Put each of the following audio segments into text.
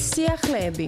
სიახლეები.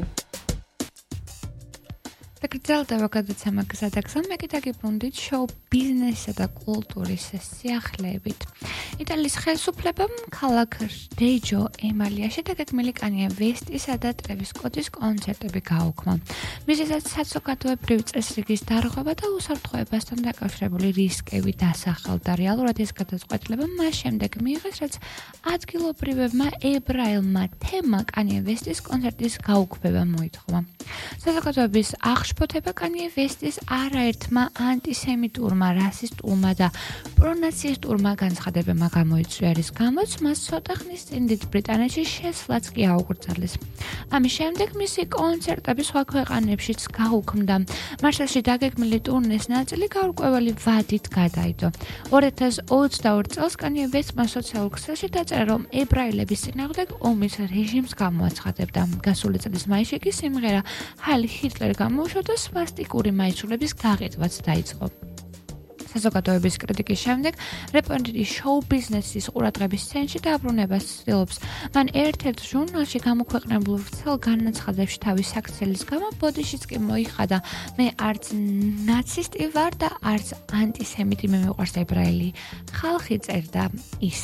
გრძელდება გადაცემა გზადაგზა მეკიდაგიბრუნდით შოუ ბიზნესისა და კულტურის სიახლეებით. იტალიის ხელისუფლებამ ქალაქ რეჯო ემალიაში დაგეგმილი კანიე ვესტისა და ტრევის სკოტის კონცერტები გაუქმა. მიზეზად საზოგადოებრივი წესრიგის დარღვევა და უსაფრთხოებასთან დაკავშირებული რისკები დასახელდა. რეალურად ეს გადაწყვეტილება მას შემდეგ მიიღეს, რაც ადგილობრივებმა ებრაელმა თემმა კანიე ვესტის კონცერტის გაუქმება მოითხოვა. საზოგადოების აღშფოთება კანიე ვესტის არაერთმა ანტისემიტურმა, რასისტულმა და პრონაცისტურმა განცხადებებმა გამოიწვია, რის გამოც მას ცოტა ხნის წინ დიდ ბრიტანეთში შესვლაც კი აუკრძალეს. ამის შემდეგ მისი კონცერტები სხვა ქვეყანებშიც გაუქმდა. მარსელში დაგეგმილი ტურნეს ნაწილი გარკვეული ვადით გადაიდო. 2022 წელს კანიე ვესტმა სოციალურ ქსელში დაწერა, რომ ებრაელების წინააღმდეგ ომის რეჟიმს გამოაცხადებდა. გასული წლის მაისში კი სიმღერა ჰაილ ჰიტლერ გამოუშვა და სვასტიკური მაისურების გაყიდვაც დაიწყო. საზოგადოების კრიტიკის შემდეგ რეპორტერი შოუ ბიზნესის ყურადღების ცენტრში დაბრუნებას ცდილობს. მან ერთ-ერთ ჟურნალში გამოქვეყნებულ ვრცელ განაცხადებში თავის საქციელის გამო ბოდიშიც კი მოიხადა. მე არც ნაცისტი ვარ და არც ანტისემიტი, მე მიყვარს ებრაელი ხალხი, წერდა ის.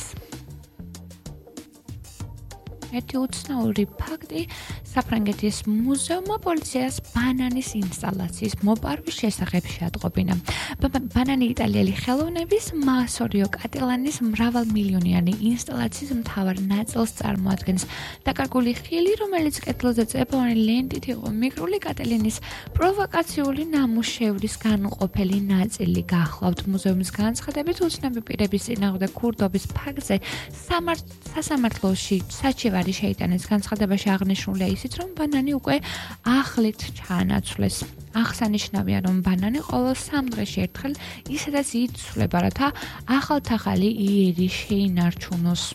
ერთი უცნაური ფაქტი, საფრანგეთის მუზეუმმა პოლიციას ბანანის ინსტალაციის მოპარვის შესახებ შეატყობინა. ბანანი იტალიელი ხელოვნების მასორიო კატელანის მრავალმილიონიანი ინსტალაციის მთავარ ნაწილს წარმოადგენს. დაკარგული ხილი, რომელიც კედელზე წებოვანი ლენტით იყო მიკრული კატელინის პროვოკაციული ნამუშევრის განუყოფელი ნაწილი გახლავთ. მუზეუმის განცხადებით, უცნობი პირების წინააღმდეგ ქურდობის ფაქტზე სასამართლოში საჩივარი შეიტანეს. განცხადებაში აღნიშნულია ისიც, რომ ბანანი უკვე ახლით ჩაანაცვლეს. აღსანიშნავია, რომ ბანანი ყოველ 3 დღეში ერთხელ ისედაც იცვლება, რათა ახალ-ახალი იერი შეინარჩუნოს.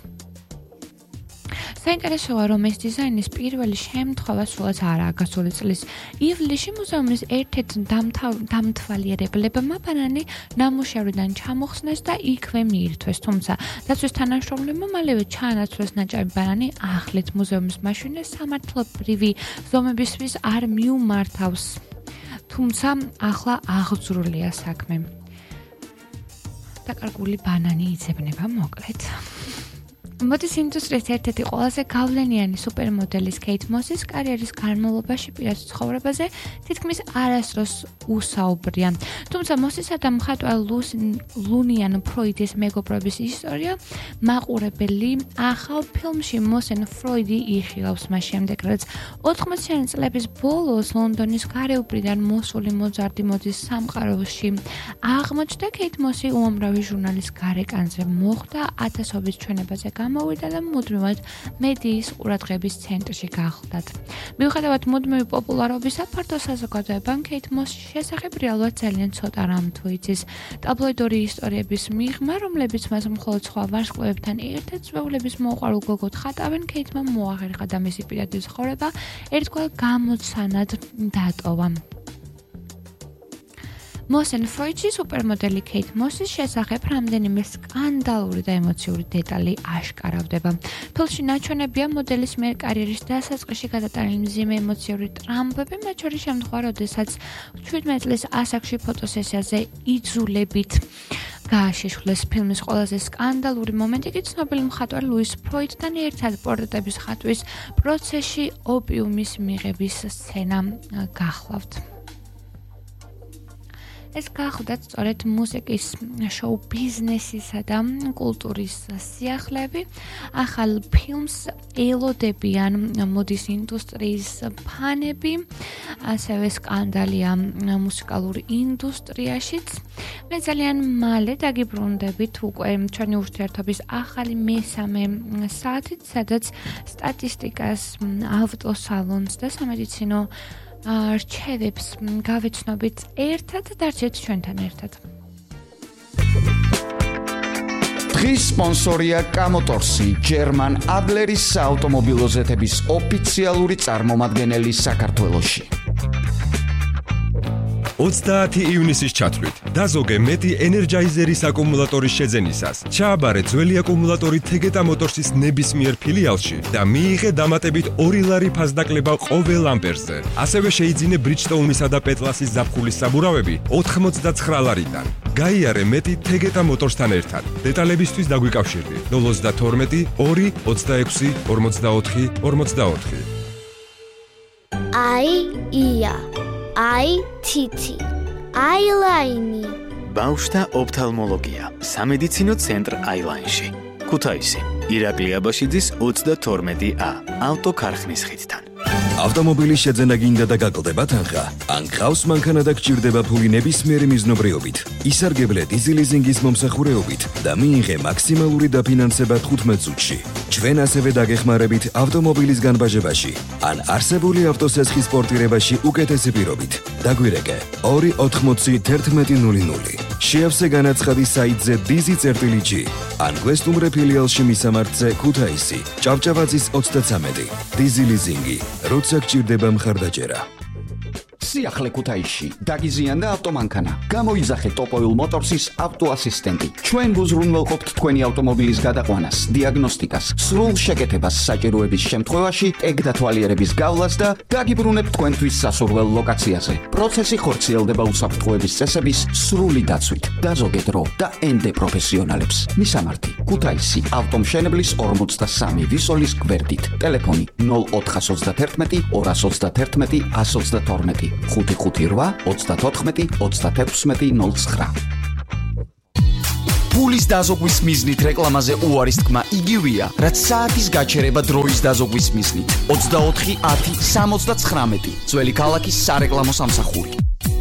საინტერესოა, რომ ეს დიზაინის პირველი შემთხვევა სულაც არაა. გასული წლის ივლისში მუზეუმის ერთ-ერთ დამთვალიერებლებმა ბანანი ნამუშევრიდან ჩამოხსნეს და იქვე მიირთვეს. თუმცა დაცვის თანამშრომლებმა მალევე ჩაანაცვლეს ნაჭამი ბანანი ახლით. მუზეუმის მაშვენე სამართლებრივი ზომებისთვის არ მიუმართავს. თუმცა ახლა აღძრულია საქმე. დაკარგული ბანანი იძებნება მოკლედ. მოდის ინდუსტრიის ერთ-ერთი ყველაზე გავლენიანი სუპერმოდელის კეით მოსის კარიერის განმავლობაში პირად ცხოვრებაზე თითქმის არასდროს უსაუბრია. თუმცა მოსისა და მხატვარ ლუნიან ფროიდის მეგობრობის ისტორია მაყურებელი ახალ ფილმში მოსენ ფროიდი იხილავს მას შემდეგ, რაც 80-იანი წლების ბოლოს ლონდონის გარეუბნიდან მოსული მოზარდი მოდის სამყაროში. აღმოჩნდა კეით მოსი უამრავი ჟურნალის გარეკანზე მოხვდა, ათასობის ჩვენებაზე მოვიდა და მუდმივად მედიის ყურადღების ცენტრში გახლდათ. მიუხედავად მუდმივი პოპულარობისა, ფართო საზოგადოებამ კეით მოსის შესახებ რეალურად ძალიან ცოტა რამ თუ იცის. ტაბლოიდური ისტორიების მიღმა, რომლებიც მას მხოლოდ სხვა ვარსკვლავებთან ერთად ძვეულების მოუყარულ გოგოდ ხატავენ, კეითმა მოახერხა და მისი პირადი ცხოვრება ერთგვარ გამოცანად დატოვა. მოსენ ფროიდში სუპერმოდელი კეით მოსის შესახებ რამდენიმე სკანდალური და ემოციური დეტალი აშკარავდება. ფილმში ნაჩვენებია მოდელის მიერ კარიერის დასაწყისში გადატანილი მძიმე ემოციური ტრამპები, მათ შორის შემთხვევა, როდესაც 17 წლის ასაკში ფოტოსესიაზე იძულებით გააშიშვლეს. ფილმის ყველაზე სკანდალური მომენტი კი ცნობილი მხატვარ ლუის ფროიდთან ერთად პორტრეტების ხატვის პროცესში ოპიუმის მიღების სცენა გახლავთ. ეს გახლდათ სწორედ მუსიკის, შოუ ბიზნესისა და კულტურის სიახლეები. ახალ ფილმს ელოდებიან მოდის ინდუსტრიის ფანები, ასევე სკანდალია მუსიკალურ ინდუსტრიაშიც. მე ძალიან მალე დაგიბრუნდებით უკვე ჩვენი ურთიერთობის ახალი მესამე საათით, სადაც სტატისტიკას, ავტოსალონს და სამედიცინო რჩევებს გავეცნობით ერთად და რჩეთ ჩვენთან ერთად. დღის სპონსორია კამოტორსი, ჯერმან ადლერის საავტომობილო ზეთების ოფიციალური წარმომადგენელი საქართველოში. 30 ივნისის ჩათვლით. დაზოგე მეტი ენერჯაიზერის აკუმულატორის შეძენისას. ჩააბარე ძველი აკუმულატორი Tegeta Motors-ის ნებისმიერ ფილიალში და მიიღე დამატებით 2 ლარი ფასდაკლება ყოველ ამპერზე. ასევე შეიძინე Bridgestone-ისა და Petlas-ის ზაფხულის საბურავები 99 ლარიდან. გაიარე მეტი Tegeta Motors-თან ერთად. დეტალებისთვის დაგვიკავშირდი 032 2 26 44 44. ია თითი აილაინი ბავშვთა ოფთალმოლოგია სამედიცინო ცენტრ აილაინში ქუთაისი ირაკლი აბაშიძის 32A ავტოქარხნის ხიდთან ავტომობილის შეძენა გინდა და გაკლდება თანხა ან გყავს მანქანა და გჭირდება ფული ნებისმიერი მიზნობრიობით ისარგებლე დიზელიზინგის მომსახურეობით და მიიღე მაქსიმალური დაფინანსება 15 წუთში ჩვენ ასევე დაგეხმარებით ავტომობილის განბაჟებაში ან არსებული ავტოსესხის პორტირებაში უკეთესი პირობით დაგვირეკე 280 შეავსე განაცხადი საიტზე dizi.gi ან გვესტუმრე ფილიალში მისამართზე ქუთაისი ჭავჭავაძის 33 დიზელიზინგი როცა გჭირდება მხარდაჭერა სიახლე ქუთაისში დაგიზიანდა ავტომანქანა გამოიძახე ტოპოილ მოტორსის ავტოასისტენტი ჩვენ გუზრუნველყოფთ თქვენი ავტომობილის გადაყვანას დიაგნოსტიკას სრულ შეკეთებას საჭიროების შემთხვევაში ტეგ დათვალიერების გავლას და დაგიბრუნებთ თქვენთვის სასურველ ლოკაციაზე პროცესი ხორციელდება უსაფრთხოების წესების სრული დაცვით დაზოგე დრო და ენდე პროფესიონალებს მისამართი ქუთაისი ავტომშენებლის 43 ვისოლის გვერდით ტელეფონი 0431 231 122 558-34-36-09. ფულის დაზოგვის მიზნით რეკლამაზე უარის თქმა იგივეა, რაც საათის გაჩერება დროის დაზოგვის მიზნით. 24-10-79 ძველი ქალაქის სარეკლამო სამსახური.